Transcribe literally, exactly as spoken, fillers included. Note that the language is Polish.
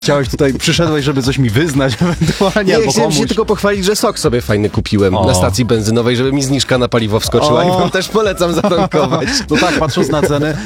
Chciałeś tutaj, przyszedłeś, żeby coś mi wyznać ewentualnie, Nie, albo chciałem komuś. się tylko pochwalić, że sok sobie fajny kupiłem O. na stacji benzynowej, żeby mi zniżka na paliwo wskoczyła O. i wam też polecam zatankować. No tak, patrząc na ceny,